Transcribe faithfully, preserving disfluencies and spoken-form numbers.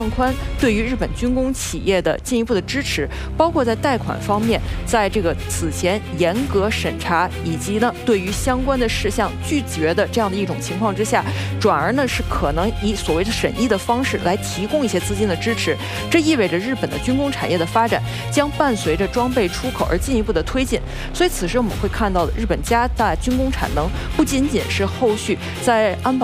放宽对于日本军工企业的进一步的支持，包括在贷款方面，在这个此前严格审查以及呢对于相关的事项拒绝的这样的一种情况之下，转而呢是可能以所谓的审议的方式来提供一些资金的支持。这意味着日本的军工产业的发展将伴随着装备出口而进一步的推进。所以此时我们会看到的，日本加大军工产能，不仅仅是后续在安保